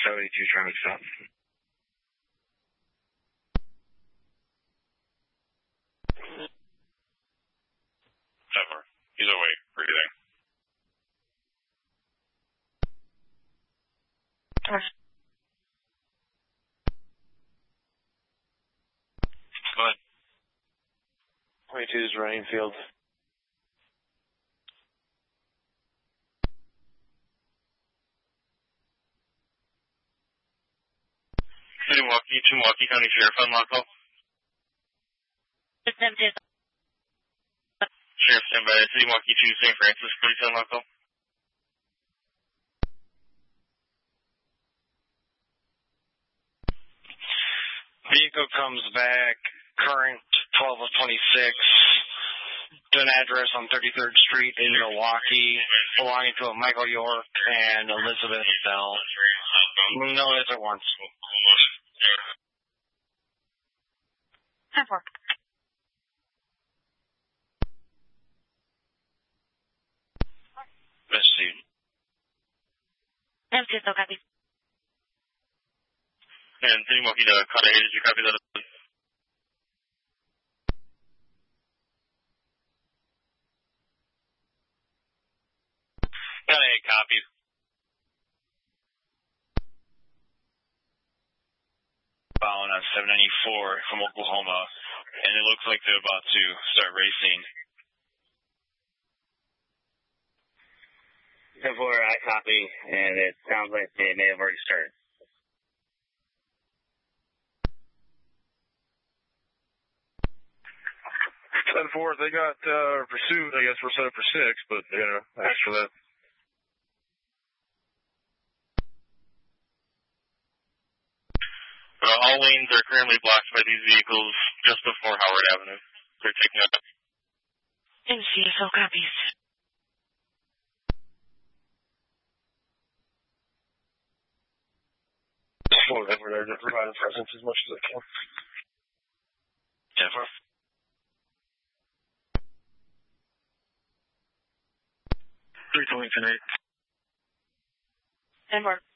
72 traffic stop. Never. He's awake, breathing. Go ahead. 22 is Rainfield. City Milwaukee, to Milwaukee County Sheriff on lock call. Sheriff stand by. City Milwaukee to St. Francis, police on lock call. Vehicle comes back, current 12 of 26, to an address on 33rd Street in Milwaukee, belonging to a Michael York and Elizabeth Bell. No, it's at once. 10-4. Best seat. M2, so copy. And City Milwaukee to Cata 8, did you copy that? Cata 8, copy. Following on 794 from Oklahoma, and it looks like they're about to start racing. 10-4, I copy, and it sounds like they may have already started. 10-4, they got pursuit. I guess we're set up for 6, but, thanks for that. All lanes are currently blocked by these vehicles just before Howard Avenue. They're taking up. NCSO copies. Just float over there to provide a presence as much as I can. 10-4. 3 to Lincoln 8. 10-4.